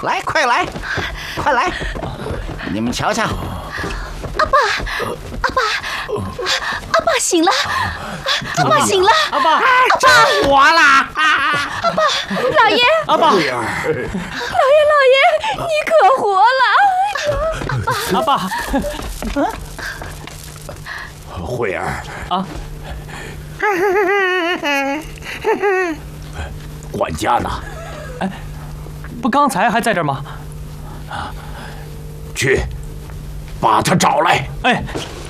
来，快来，快来！你们瞧瞧， 阿爸醒了，阿爸醒了， 阿爸， 活啦！ 老爷， 阿爸， 老爷，你可活了！ 阿爸， 慧儿啊， 管家呢？ 不刚才还在这儿吗？ 去，把他找来。 哎。